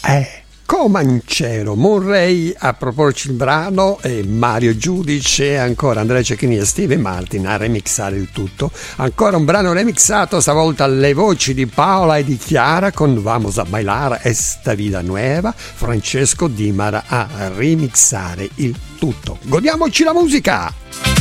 Comanchero, Murray a proporci il brano e Mario Giudice, ancora Andrea Cecchini e Steve Martin a remixare il tutto. Ancora un brano remixato, stavolta alle voci di Paola e di Chiara con Vamos a bailar esta vida nueva, Francesco Dimara a remixare il tutto. Godiamoci la musica!